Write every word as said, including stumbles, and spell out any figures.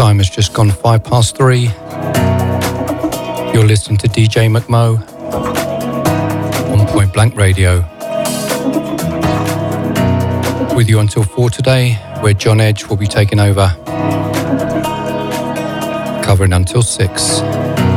Time has just gone five past three. You're listening to D J McMo on Point Blank Radio. With you until four today, where John Edge will be taking over, covering until six.